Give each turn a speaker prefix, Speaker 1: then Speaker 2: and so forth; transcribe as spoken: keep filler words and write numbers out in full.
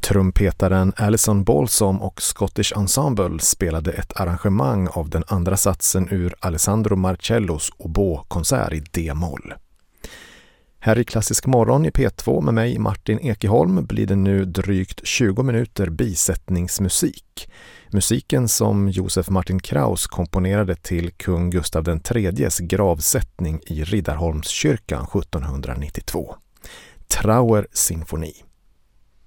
Speaker 1: Trumpetaren Alison Balsom och Scottish Ensemble spelade ett arrangemang av den andra satsen ur Alessandro Marcellos oboe-konsert i D-moll. Här i Klassisk morgon i P två med mig Martin Ekeholm blir det nu drygt tjugo minuter bisättningsmusik. Musiken som Josef Martin Kraus komponerade till kung Gustav den tredjes gravsättning i Riddarholmskyrkan sjuttonhundranittiotvå. Trauer-symfoni.